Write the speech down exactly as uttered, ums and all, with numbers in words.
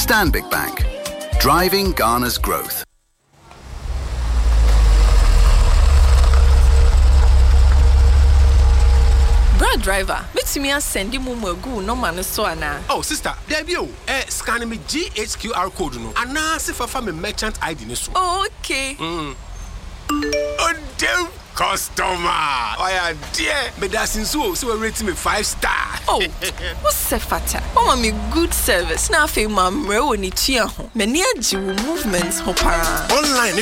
Stanbic Bank. Driving Ghana's growth. Brad driver, meet me and send you mumu no man so ana. Oh sister, there be you. Eh, scan me G H Q R code no. Ana se fa me merchant I D ni so. Oh, okay. Mm. Oh damn customer. Oh yeah, dear. Me da sinso so we rate me five star. Oh, what's the fata? Oh, me good service. Na fe ma mre woni tua ho. Me ni agi wo movements ho para. Online